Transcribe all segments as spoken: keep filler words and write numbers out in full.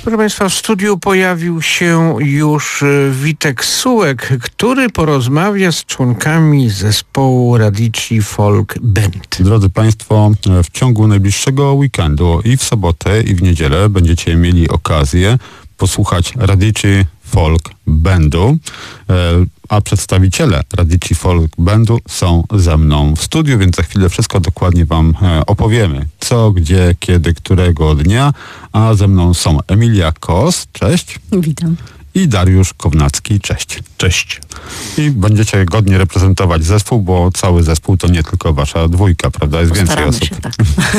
Proszę Państwa, w studiu pojawił się już Witek Sułek, który porozmawia z członkami zespołu Radici Folk Band. Drodzy Państwo, w ciągu najbliższego weekendu i w sobotę, i w niedzielę będziecie mieli okazję posłuchać Radici Folk Bandu, a przedstawiciele Radici Folk Bandu są ze mną w studiu, więc za chwilę wszystko dokładnie Wam opowiemy. Co, gdzie, kiedy, którego dnia, a ze mną są Emilia Kos, cześć. Witam. I Dariusz Kownacki, cześć. Cześć. I będziecie godnie reprezentować zespół, bo cały zespół to nie tylko wasza dwójka, prawda? Jest Postaramy więcej osób. się, tak.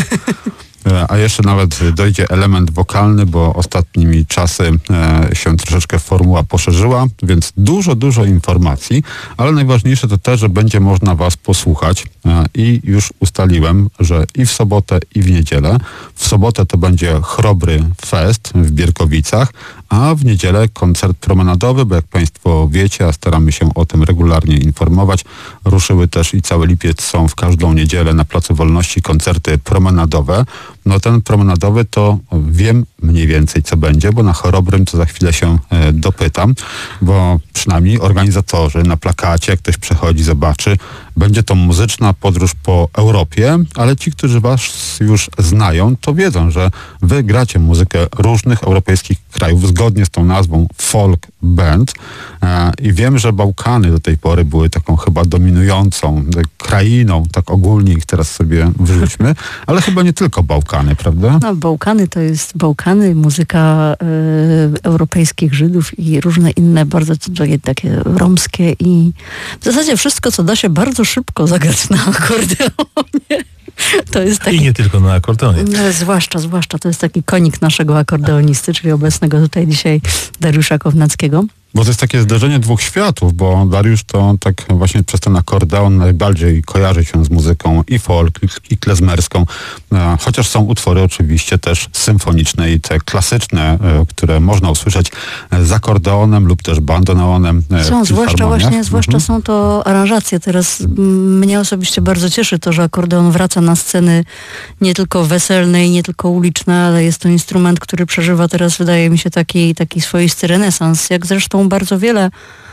A jeszcze nawet dojdzie element wokalny, bo ostatnimi czasy e, się troszeczkę formuła poszerzyła, więc dużo, dużo informacji, ale najważniejsze to też, że będzie można was posłuchać e, i już ustaliłem, że i w sobotę, i w niedzielę. W sobotę to będzie Chrobry Fest w Bierkowicach, a w niedzielę koncert promenadowy, bo jak Państwo wiecie, a staramy się o tym regularnie informować, ruszyły też i cały lipiec są w każdą niedzielę na Placu Wolności koncerty promenadowe. No ten promenadowy to wiem mniej więcej co będzie, bo na Chorobrym to za chwilę się e, dopytam, bo przynajmniej organizatorzy na plakacie, jak ktoś przechodzi, zobaczy, będzie to muzyczna podróż po Europie, ale ci, którzy was już znają, to wiedzą, że wy gracie muzykę różnych europejskich krajów zgodnie z tą nazwą Folk Band e, i wiem, że Bałkany do tej pory były taką chyba dominującą krainą, tak ogólnie ich teraz sobie wyrzućmy, ale chyba nie tylko Bałkany, prawda? No, Bałkany to jest Bałkany, muzyka y, europejskich Żydów i różne inne bardzo takie romskie i w zasadzie wszystko, co da się bardzo szybko zagrać na akordeonie. To jest taki, I nie tylko na akordeonie. No, zwłaszcza, zwłaszcza to jest taki konik naszego akordeonisty, czyli obecnego tutaj dzisiaj Dariusza Kownackiego. Bo to jest takie zderzenie dwóch światów, bo Dariusz to tak właśnie przez ten akordeon najbardziej kojarzy się z muzyką i folk, i klezmerską, e, chociaż są utwory oczywiście też symfoniczne i te klasyczne, e, które można usłyszeć z akordeonem lub też bandoneonem. E, są, zwłaszcza właśnie, zwłaszcza mhm. są to aranżacje. Teraz m, mnie osobiście bardzo cieszy to, że akordeon wraca na sceny nie tylko weselne i nie tylko uliczne, ale jest to instrument, który przeżywa teraz, wydaje mi się, taki, taki swoisty renesans, jak zresztą bardzo wiele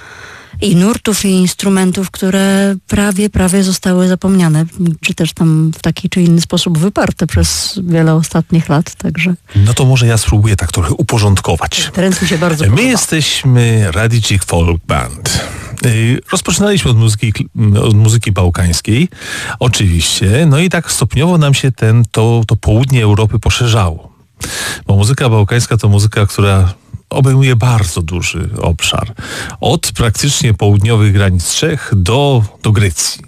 i nurtów, i instrumentów, które prawie, prawie zostały zapomniane, czy też tam w taki czy inny sposób wyparte przez wiele ostatnich lat, także... No to może ja spróbuję tak trochę uporządkować. Teraz mi się bardzo My podoba. jesteśmy Radici Folk Band. Rozpoczynaliśmy od muzyki, od muzyki bałkańskiej, oczywiście, no i tak stopniowo nam się ten, to, to południe Europy poszerzało. Bo muzyka bałkańska to muzyka, która obejmuje bardzo duży obszar. Od praktycznie południowych granic Czech do, do Grecji.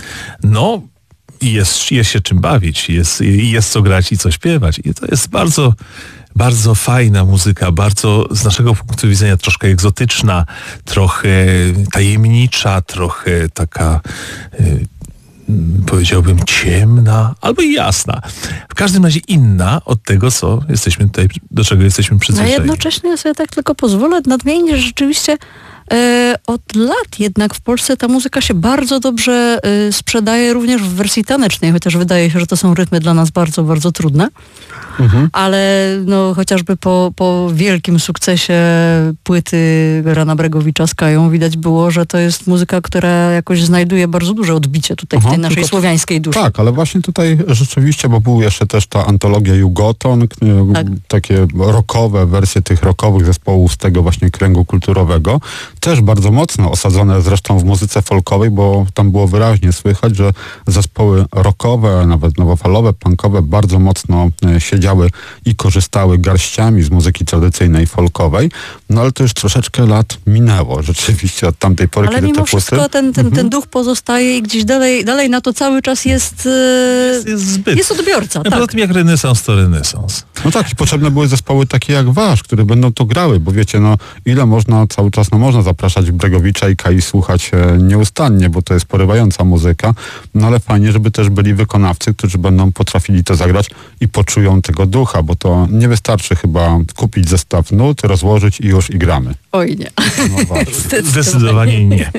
No, jest, jest się czym bawić, jest, jest co grać i co śpiewać. I to jest bardzo, bardzo fajna muzyka, bardzo z naszego punktu widzenia troszkę egzotyczna, trochę tajemnicza, trochę taka... Yy, powiedziałbym ciemna, albo i jasna. W każdym razie inna od tego, co jesteśmy tutaj, do czego jesteśmy A przyzwyczajeni. jednocześnie ja sobie tak tylko pozwolę nadmienić, że rzeczywiście e, od lat jednak w Polsce ta muzyka się bardzo dobrze e, sprzedaje również w wersji tanecznej, chociaż wydaje się, że to są rytmy dla nas bardzo, bardzo trudne. Mhm. Ale no, chociażby po, po wielkim sukcesie płyty Rana Bregowicza z Kają widać było, że to jest muzyka, która jakoś znajduje bardzo duże odbicie tutaj Aha, w tej naszej tylko, słowiańskiej duszy. Tak, ale właśnie tutaj rzeczywiście, bo był jeszcze też ta antologia Jugoton, tak. takie rockowe wersje tych rockowych zespołów z tego właśnie kręgu kulturowego, też bardzo mocno osadzone zresztą w muzyce folkowej, bo tam było wyraźnie słychać, że zespoły rockowe, nawet nowofalowe, punkowe bardzo mocno siedziały i korzystały garściami z muzyki tradycyjnej folkowej, no ale to już troszeczkę lat minęło rzeczywiście od tamtej pory, ale kiedy mimo te płyty... wszystko ten, ten, ten duch pozostaje i gdzieś dalej, dalej na to cały czas jest jest, jest zbyt. Jest odbiorca. A tak. poza tym jak renesans, to renesans. No tak, i potrzebne były zespoły takie jak wasz, które będą to grały, bo wiecie, no ile można cały czas, no można zapraszać Bregowicza i Kai słuchać e, nieustannie, bo to jest porywająca muzyka, no ale fajnie, żeby też byli wykonawcy, którzy będą potrafili to zagrać i poczują tego ducha, bo to nie wystarczy chyba kupić zestaw nut, rozłożyć i już i gramy. Oj nie. No właśnie. Zdecydowanie nie.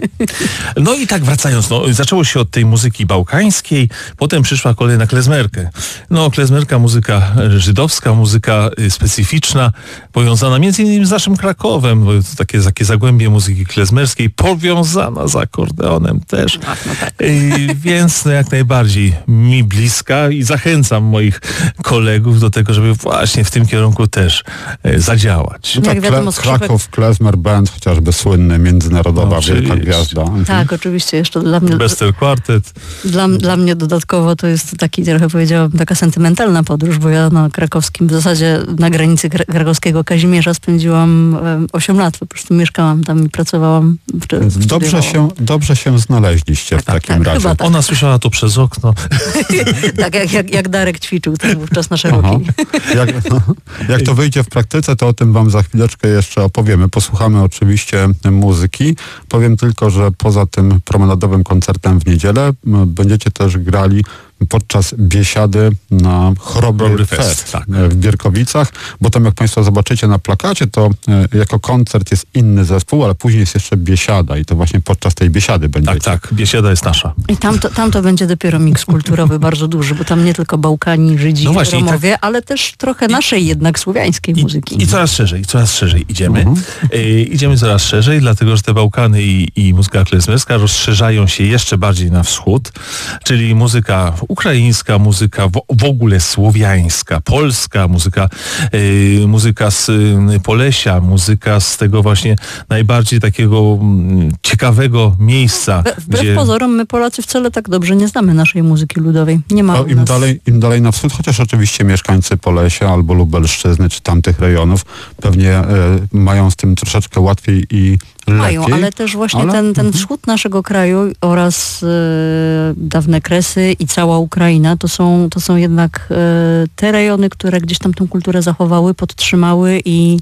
No i tak wracając, no, zaczęło się od tej muzyki bałkańskiej, potem przyszła kolej na klezmerkę. No klezmerka, muzyka żydowska, muzyka y, specyficzna, powiązana między innymi z naszym Krakowem, bo to takie, takie zagłębie muzyki klezmerskiej, powiązana z akordeonem też. Ach, no tak. Y, więc no, jak najbardziej mi bliska i zachęcam moich kolegów do tego, żeby właśnie w tym kierunku też y, zadziałać. No Jak tak, wiadomo, Kle- skrzypek- Kraków Klezmer Band, chociażby słynny, międzynarodowa, Oczywiście. wielka gwiazda. Mhm. Tak, oczywiście. Jeszcze dla mnie, Bester Quartet. dla, dla mnie dodatkowo to jest taki, trochę powiedziałam, taka sentymentalna podróż, bo ja na krakowskim, w zasadzie na granicy kra- krakowskiego Kazimierza spędziłam um, osiem lat. Po prostu mieszkałam tam i pracowałam. W, Więc dobrze się, dobrze się znaleźliście w Tak, takim tak, razie. chyba tak. Ona słyszała to przez okno. Tak jak, jak, jak Darek ćwiczył tam wówczas na Aha. szerokiej. Jak, jak to wyjdzie w praktyce, to o tym wam za chwileczkę jeszcze opowiemy. Posłuchamy oczywiście muzyki. Powiem tylko, że poza tym promenadowym koncertem w niedzielę m, będziecie też grali podczas biesiady na Chrobry Chrobry Fest, Fest, tak. e, w Bierkowicach, bo tam jak Państwo zobaczycie na plakacie, to e, jako koncert jest inny zespół, ale później jest jeszcze biesiada i to właśnie podczas tej biesiady będziecie. Tak, tak, biesiada jest nasza. I tam to, tam to będzie dopiero miks kulturowy bardzo duży, bo tam nie tylko Bałkani, Żydzi, No właśnie, i Romowie, ale też trochę naszej jednak słowiańskiej muzyki. I, I coraz szerzej, coraz szerzej idziemy. Mhm. Y, idziemy coraz szerzej, dlatego że te Bałkany i, i muzyka klezmerska rozszerzają się jeszcze bardziej na wschód, czyli muzyka ukraińska, muzyka w, w ogóle słowiańska, polska, muzyka, y, muzyka z y, Polesia, muzyka z tego właśnie najbardziej takiego mm, ciekawego miejsca. Wbrew wbrew gdzie... pozorom, my Polacy wcale tak dobrze nie znamy naszej muzyki ludowej. Nie ma No, u im, nas... dalej, Im dalej na wschód, chociaż oczywiście mieszkańcy Polesia albo Lubelszczyzny, czy tamtych rejonów pewnie e, mają z tym troszeczkę łatwiej i Mają, lepiej. ale też właśnie ale- ten, ten mhm. wschód naszego kraju oraz e, dawne Kresy i cała Ukraina to są, to są jednak e, te rejony, które gdzieś tam tę kulturę zachowały, podtrzymały i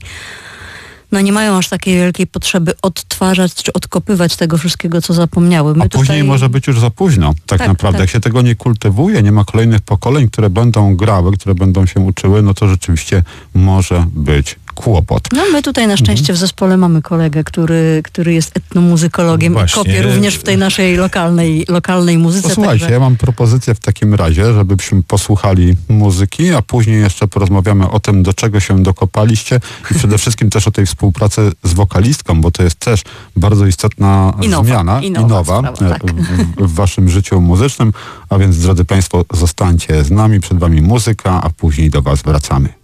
no nie mają aż takiej wielkiej potrzeby odtwarzać czy odkopywać tego wszystkiego, co zapomniały. My A później tutaj... może być już za późno, tak, Tak, naprawdę. tak. Jak się tego nie kultywuje, nie ma kolejnych pokoleń, które będą grały, które będą się uczyły, no to rzeczywiście może być kłopot. No my tutaj na szczęście w zespole mamy kolegę, który, który jest etnomuzykologiem Właśnie. i kopie również w tej naszej lokalnej, lokalnej muzyce. Posłuchajcie, także- ja mam propozycję w takim razie, żebyśmy posłuchali muzyki, a później jeszcze porozmawiamy o tym, do czego się dokopaliście i przede wszystkim też o tej współpracy z wokalistką, bo to jest też bardzo istotna I nowa, zmiana i nowa sprawa, e, tak. w, w waszym życiu muzycznym, a więc drodzy Państwo, zostańcie z nami, przed Wami muzyka, a później do Was wracamy.